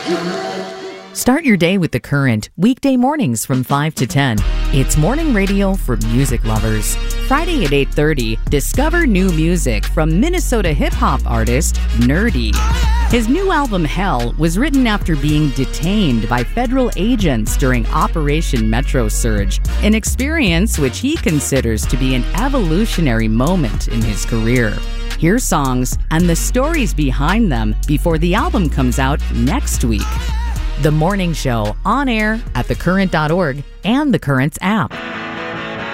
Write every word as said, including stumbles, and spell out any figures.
Start your day with The Current, weekday mornings from five to ten. It's morning radio for music lovers. Friday at eight thirty, discover new music from Minnesota hip-hop artist Nerdy. His new album, Hell, was written after being detained by federal agents during Operation Metro Surge, an experience which he considers to be an evolutionary moment in his career. Hear songs and the stories behind them before the album comes out next week. The Morning Show, on air at the current dot org and The Current's app.